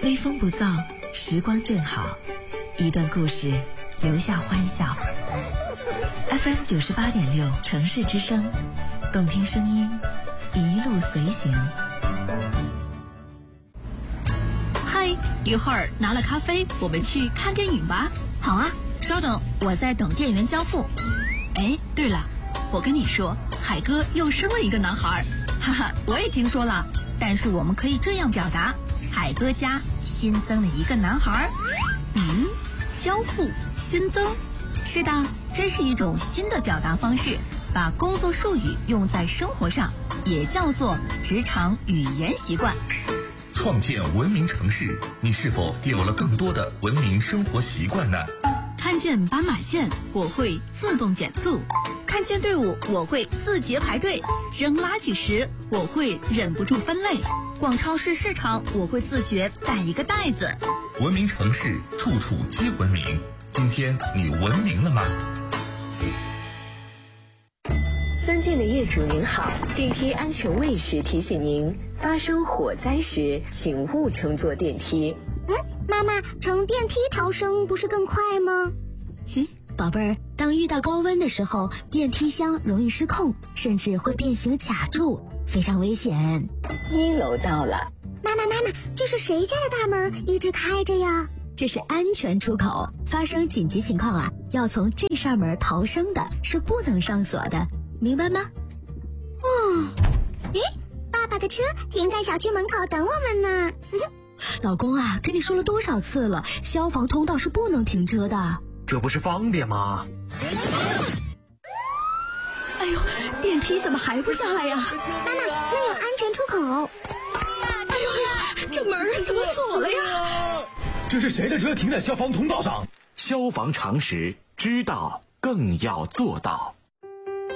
微风不燥，时光正好，一段故事，留下欢笑。FM 98.6城市之声，动听声音，一路随行。 嗨，一会儿拿了咖啡，我们去看电影吧。 好啊，稍等，我在等店员交付。 哎，对了，我跟你说，海哥又生了一个男孩。 哈哈，我也听说了，但是我们可以这样表达：海哥家新增了一个男孩。 交付新增。 是的，这是一种新的表达方式，把工作术语用在生活上，也叫做职场语言习惯。 创建文明城市，你是否也有了更多的文明生活习惯呢？ 看见斑马线，我会自动减速； 看见队伍，我会自觉排队； 扔垃圾时，我会忍不住分类； 逛超市市场，我会自觉带一个袋子。 文明城市，处处皆文明。今天你文明了吗？ 三建的业主您好，电梯安全卫士提醒您，发生火灾时请勿乘坐电梯。 妈妈，乘电梯逃生不是更快吗？ 宝贝儿，当遇到高温的时候，电梯箱容易失控，甚至会变形卡住，非常危险。 1楼到了。 妈妈，这是谁家的大门一直开着呀？ 这是安全出口，发生紧急情况要从这扇门逃生的，是不能上锁的，明白吗？ 爸爸的车停在小区门口等我们呢。 老公跟你说了多少次了，消防通道是不能停车的。 这不是方便吗？ 哎呦，电梯怎么还不下来呀？ 妈妈，那有安全出口。 哎呦，这门怎么锁了呀？ 这是谁的车停在消防通道上？消防常识，知道更要做到。